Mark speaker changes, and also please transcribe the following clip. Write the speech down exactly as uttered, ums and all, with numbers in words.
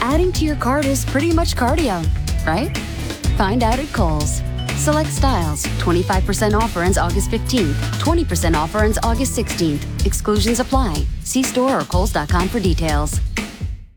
Speaker 1: adding to your cart is pretty much cardio, right? Find out at Kohl's. Select styles, twenty-five percent offer ends August fifteenth, twenty percent offer ends August sixteenth. Exclusions apply. See store or kohls dot com for details.